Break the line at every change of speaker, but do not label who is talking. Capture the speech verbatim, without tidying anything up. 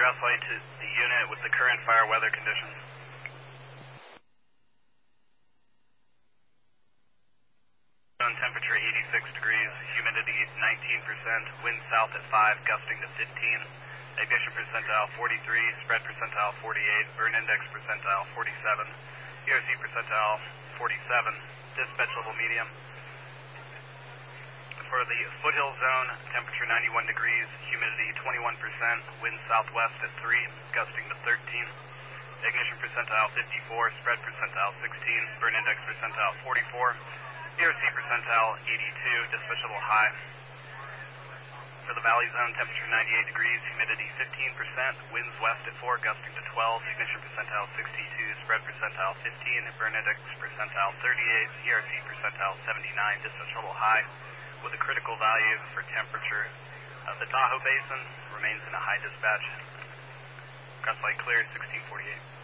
Grass light to the unit with the current fire weather conditions. Temperature eighty-six degrees, humidity nineteen percent, wind south at five, gusting to fifteen, ignition percentile forty-three, spread percentile forty-eight, burn index percentile forty-seven, E R C percentile forty-seven, dispatch level medium. For the foothill zone, temperature ninety-one degrees, humidity twenty-one percent, wind southwest at three, gusting to thirteen, ignition percentile fifty-four, spread percentile sixteen, burn index percentile forty-four, E R C percentile eighty-two, dispatch level high. For the valley zone, temperature ninety-eight degrees, humidity fifteen percent, winds west at four, gusting to twelve, ignition percentile sixty-two, spread percentile fifteen, burn index percentile thirty-eight, E R C percentile seventy-nine, dispatch level high, with a critical value for temperature. Uh, the Tahoe Basin remains in a high dispatch. Grass light clear, sixteen forty-eight.